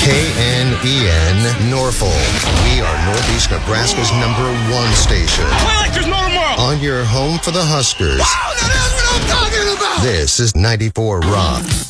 KNEN Norfolk. We are Northeast Nebraska's #1 station. Play like there's no tomorrow. On your home for the Huskers. Wow, that's what I'm talking about. This is 94 Rock.